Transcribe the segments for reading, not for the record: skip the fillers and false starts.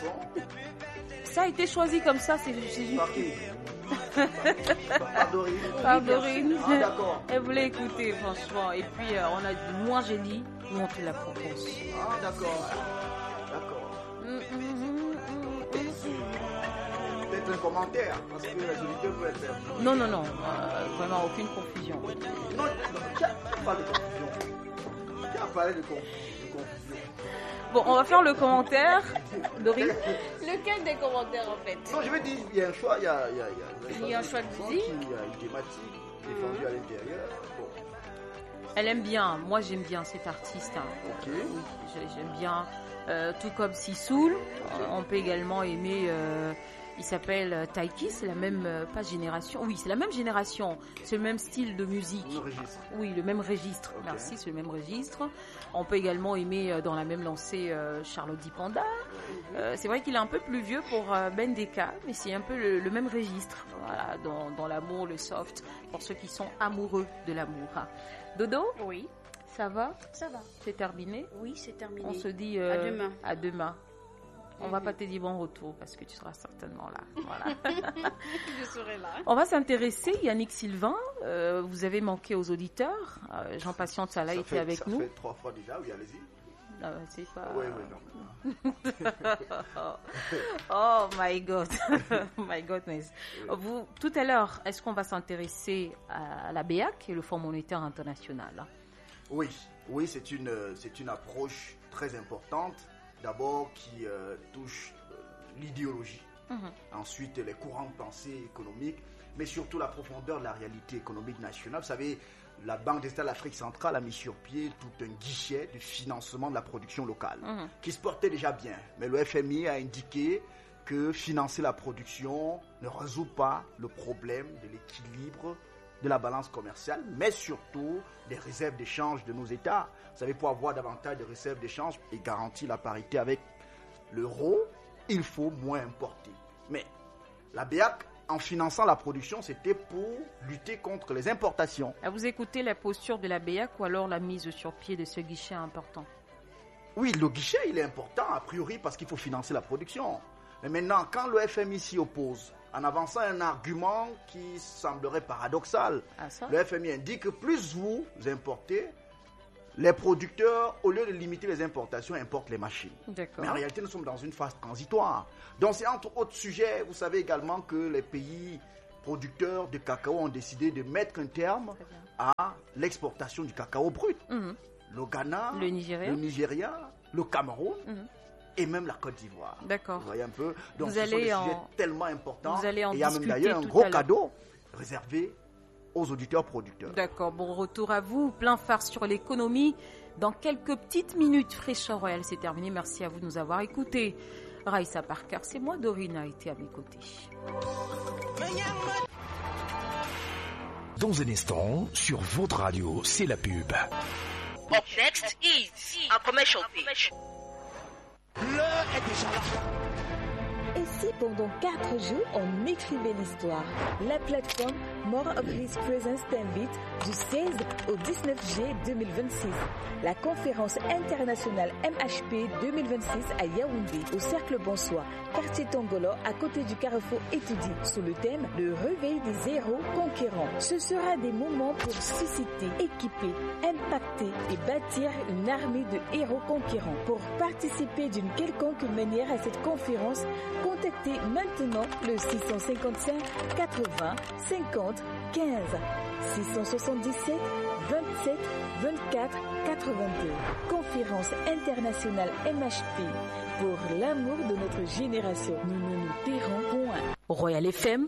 chanson. Ça a été choisi comme ça, c'est juste. Par qui? Par Dorine. Par Dorine. Ah, d'accord. Elle voulait écouter, franchement. Et puis, on a dit, moi j'ai dit, on te la propose. Ah, d'accord. D'accord. Peut-être un commentaire, parce que les auditeurs peuvent être... Non, vraiment aucune confusion. Non, qui a parlé de confusion? Qui a parlé de confusion? Bon, on va faire le commentaire. Dorine. Lequel des commentaires en fait? Non, je veux dire, il y a un choix, il y a un choix de musique. Il y a une thématique défendue à l'intérieur. Bon. Elle aime bien, moi j'aime bien cet artiste. Hein. Ok. Oui, j'aime bien. Tout comme Sissoul. On peut également aimer... il s'appelle Taiki, c'est la même, pas génération, oui, c'est la même génération, c'est le même style de musique. Le registre. Oui, le même registre, okay. Merci, c'est le même registre. On peut également aimer dans la même lancée Charlotte Dipanda. C'est vrai qu'il est un peu plus vieux pour Bendeka, mais c'est un peu le même registre, voilà, dans l'amour, le soft, pour ceux qui sont amoureux de l'amour. Dodo? Oui. Ça va? Ça va. C'est terminé? Oui, c'est terminé. On se dit à demain. À demain. On va pas te dire bon retour parce que tu seras certainement là. Voilà. Je serai là. On va s'intéresser, Yannick Sylvain. Vous avez manqué aux auditeurs. Jean Patiente Salah était avec nous. Ça fait 3 fois déjà, oui, allez-y. C'est pas... Oui, non. Oh my God. My godness. Vous, tout à l'heure, est-ce qu'on va s'intéresser à la BEAC et le Fonds monétaire international? Oui, c'est une approche très importante. D'abord qui touche l'idéologie, ensuite les courants de pensée économiques, mais surtout la profondeur de la réalité économique nationale. Vous savez, la Banque d'État de l'Afrique centrale a mis sur pied tout un guichet de financement de la production locale, qui se portait déjà bien. Mais le FMI a indiqué que financer la production ne résout pas le problème de l'équilibre de la balance commerciale, mais surtout des réserves d'échange de nos États. Vous savez, pour avoir davantage de réserves d'échange et garantir la parité avec l'euro, il faut moins importer. Mais la BEAC, en finançant la production, c'était pour lutter contre les importations. Vous écoutez la posture de la BEAC ou alors la mise sur pied de ce guichet important? Oui, le guichet, il est important, a priori, parce qu'il faut financer la production. Mais maintenant, quand le FMI s'y oppose, en avançant un argument qui semblerait paradoxal, le FMI indique que plus vous importez, les producteurs, au lieu de limiter les importations, importent les machines. Mais en réalité, nous sommes dans une phase transitoire. Donc, c'est entre autres sujets, vous savez également que les pays producteurs de cacao ont décidé de mettre un terme à l'exportation du cacao brut. Le Ghana, le Nigeria, le Cameroun, et même la Côte d'Ivoire. D'accord. Vous voyez un peu. Donc, ce sont des sujets tellement importants. Vous allez en et il y a même d'ailleurs un gros cadeau réservé aux auditeurs producteurs. D'accord. Bon retour à vous. Plein phare sur l'économie. Dans quelques petites minutes, Fraîcheur Royale, c'est terminé. Merci à vous de nous avoir écoutés. Raïssa Parker, c'est moi. Dorine a été à mes côtés. Dans un instant, sur votre radio, c'est la pub. Up next is a commercial pitch. L'heure est déjà là. Et si pendant 4 jours, on écrivait l'histoire? La plateforme More of His Presence t'invite du 16 au 19 juillet 2026. La conférence internationale MHP 2026 à Yaoundé, au Cercle Bonsoir, quartier Tongolo, à côté du carrefour Étoudi, sous le thème « Le réveil des héros conquérants ». Ce sera des moments pour susciter, équiper, impacter et bâtir une armée de héros conquérants. Pour participer d'une quelconque manière à cette conférence, contactez maintenant le 655 80 50 15 677 27 24 82. Conférence internationale MHP pour l'amour de notre génération. Nous ne nous tairons point. Royal FM.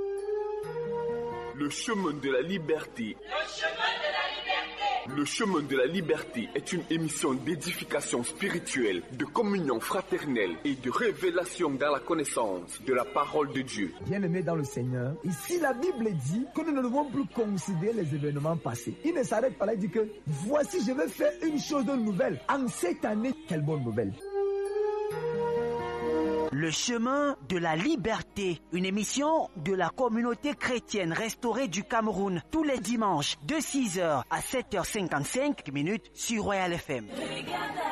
Le chemin de la liberté. Le chemin de la liberté. Le chemin de la liberté est une émission d'édification spirituelle, de communion fraternelle et de révélation dans la connaissance de la parole de Dieu. Bien-aimés dans le Seigneur, ici la Bible dit que nous ne devons plus considérer les événements passés. Il ne s'arrête pas là, il dit que voici je vais faire une chose de nouvelle. En cette année, quelle bonne nouvelle. Le chemin de la liberté, une émission de la communauté chrétienne restaurée du Cameroun, tous les dimanches de 6h à 7h55 sur Royal FM.